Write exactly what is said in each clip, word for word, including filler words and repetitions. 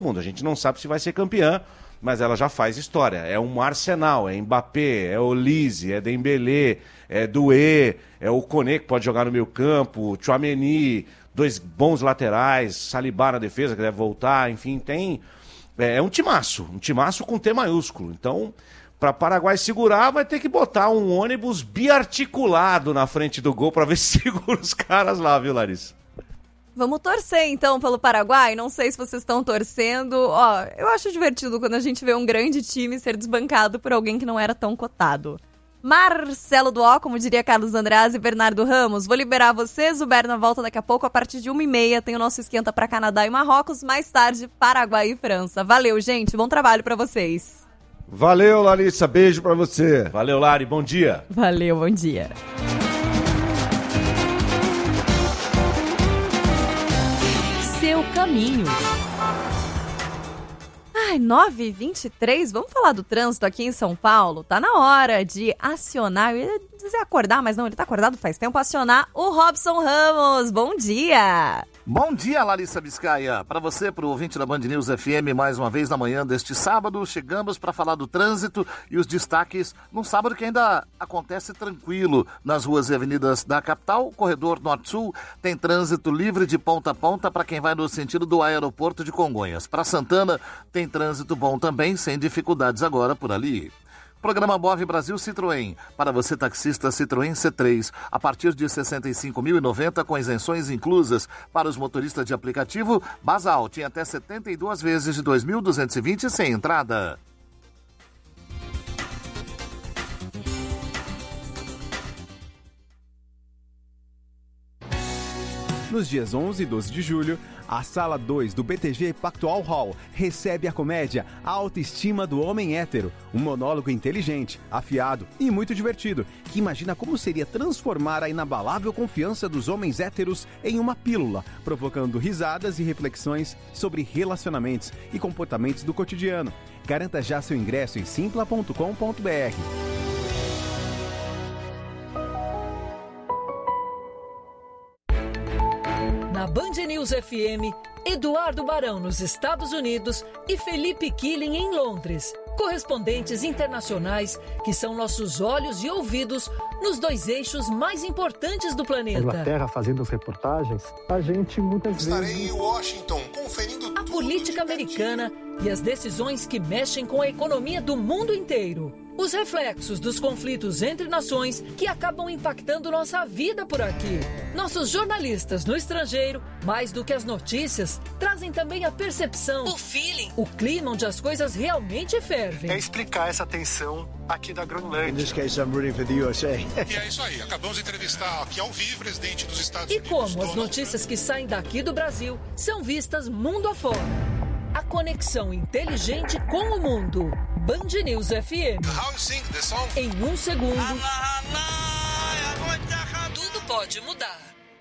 mundo. A gente não sabe se vai ser campeã, mas ela já faz história. É um Arsenal, é Mbappé, é Olise, é Dembélé, é Doué, é o Koné, que pode jogar no meio campo, Tchouaméni, dois bons laterais, Saliba na defesa, que deve voltar, enfim, tem... É, é um timaço, um timaço com T maiúsculo. Então, para Paraguai segurar, vai ter que botar um ônibus biarticulado na frente do gol para ver se segura os caras lá, viu, Larissa? Vamos torcer, então, pelo Paraguai. Não sei se vocês estão torcendo. Ó, eu acho divertido quando a gente vê um grande time ser desbancado por alguém que não era tão cotado. Marcelo Duó, como diria Carlos Andreas e Bernardo Ramos. Vou liberar vocês, o Berna volta daqui a pouco, a partir de uma e meia. Tem o nosso esquenta para Canadá e Marrocos. Mais tarde, Paraguai e França. Valeu, gente. Bom trabalho para vocês. Valeu, Larissa. Beijo para você. Valeu, Lari. Bom dia. Valeu, bom dia. Seu caminho. Ai, nove e vinte e três, vamos falar do trânsito aqui em São Paulo? Tá na hora de acionar, eu ia dizer acordar, mas não, ele tá acordado faz tempo, acionar o Robson Ramos. Bom dia! Bom dia, Larissa Biscaia. Para você, para o ouvinte da Band News F M, mais uma vez na manhã deste sábado, chegamos para falar do trânsito e os destaques num sábado que ainda acontece tranquilo nas ruas e avenidas da capital. O corredor Norte-Sul tem trânsito livre de ponta a ponta para quem vai no sentido do aeroporto de Congonhas. Para Santana, tem trânsito bom também, sem dificuldades agora por ali. Programa Move Brasil Citroën. Para você taxista Citroën C três, a partir de sessenta e cinco mil e noventa com isenções inclusas. Para os motoristas de aplicativo, Basal tinha até setenta e duas vezes de dois mil duzentos e vinte sem entrada. Nos dias onze e doze de julho, a Sala dois do B T G Pactual Hall recebe a comédia A Autoestima do Homem Hétero, um monólogo inteligente, afiado e muito divertido, que imagina como seria transformar a inabalável confiança dos homens héteros em uma pílula, provocando risadas e reflexões sobre relacionamentos e comportamentos do cotidiano. Garanta já seu ingresso em simpla ponto com ponto b r. Na Band News F M, Eduardo Barão nos Estados Unidos e Felipe Killing em Londres. Correspondentes internacionais que são nossos olhos e ouvidos nos dois eixos mais importantes do planeta. Na Inglaterra, fazendo as reportagens, a gente muitas Estarei vezes... Estarei em Washington, conferindo a política americana e as decisões que mexem com a economia do mundo inteiro. Os reflexos dos conflitos entre nações que acabam impactando nossa vida por aqui. Nossos jornalistas no estrangeiro, mais do que as notícias, trazem também a percepção, o feeling, o clima onde as coisas realmente fervem. É explicar essa tensão aqui da Groenlândia. In this case, I'm rooting for the U S A. E é isso aí, acabamos de entrevistar aqui ao vivo o presidente dos Estados e Unidos. E como as notícias que saem daqui do Brasil são vistas mundo afora. A conexão inteligente com o mundo. Band News F M. How you sing the song? Em um segundo, tudo pode mudar.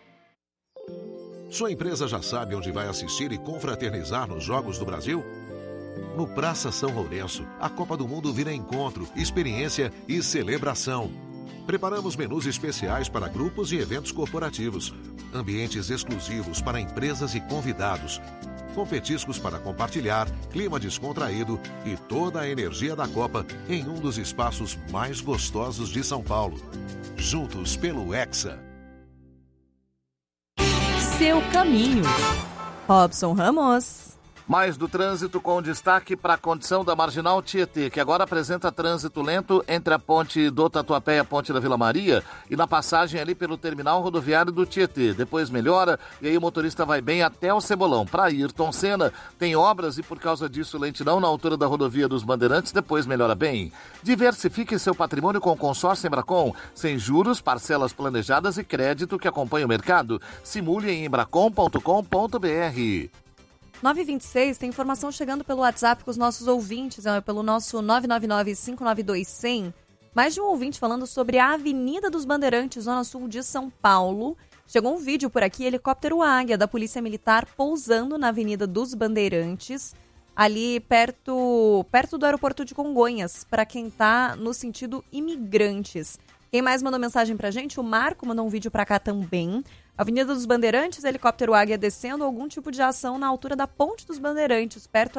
Sua empresa já sabe onde vai assistir e confraternizar nos Jogos do Brasil? No Praça São Lourenço, a Copa do Mundo vira encontro, experiência e celebração. Preparamos menus especiais para grupos e eventos corporativos, ambientes exclusivos para empresas e convidados, com petiscos para compartilhar, clima descontraído e toda a energia da Copa em um dos espaços mais gostosos de São Paulo. Juntos pelo Hexa. Seu caminho. Robson Ramos. Mais do trânsito com destaque para a condição da Marginal Tietê, que agora apresenta trânsito lento entre a ponte do Tatuapé e a ponte da Vila Maria e na passagem ali pelo terminal rodoviário do Tietê. Depois melhora e aí o motorista vai bem até o Cebolão. Para Ayrton Senna, tem obras e por causa disso lentidão na altura da rodovia dos Bandeirantes, depois melhora bem. Diversifique seu patrimônio com o consórcio Embracon, sem juros, parcelas planejadas e crédito que acompanha o mercado. Simule em embracon ponto com ponto b r. nove e vinte e seis, tem informação chegando pelo WhatsApp com os nossos ouvintes, é, pelo nosso nove nove nove, cinco nove dois, cem. Mais de um ouvinte falando sobre a Avenida dos Bandeirantes, zona sul de São Paulo. Chegou um vídeo por aqui, helicóptero Águia da Polícia Militar pousando na Avenida dos Bandeirantes, ali perto, perto do aeroporto de Congonhas, para quem está no sentido Imigrantes. Quem mais mandou mensagem pra gente? O Marco mandou um vídeo pra cá também. Avenida dos Bandeirantes, helicóptero Águia descendo, algum tipo de ação na altura da Ponte dos Bandeirantes, perto